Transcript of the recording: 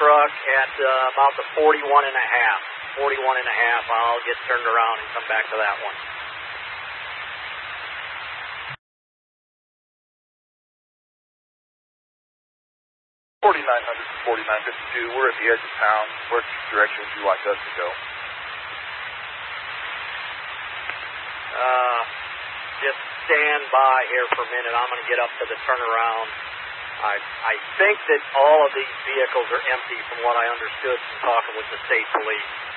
truck at about the 41 and a half. 41 and a half. I'll get turned around and come back to that one. $4,900 to $4,952. We're at the edge of town. Which direction would you like us to go? Just stand by here for a minute. I'm going to get up to the turnaround. I think that all of these vehicles are empty from what I understood from talking with the state police.